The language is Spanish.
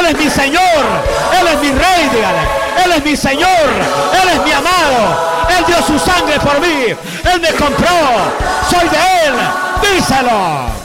es mi Señor, Él es mi Rey, dígale. Él es mi Señor, Él es mi amado. Él dio su sangre por mí, Él me compró, soy de Él. Díselo.